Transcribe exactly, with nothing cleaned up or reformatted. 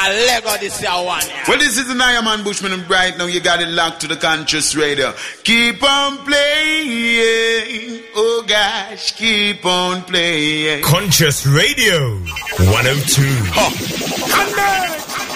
a Lego this year one. Yeah. Well, this is an Iron Man Bushman, and right now you got it locked to the Conscious Radio. Keep on playing, oh gosh, keep on playing. Conscious Radio one oh two. Huh.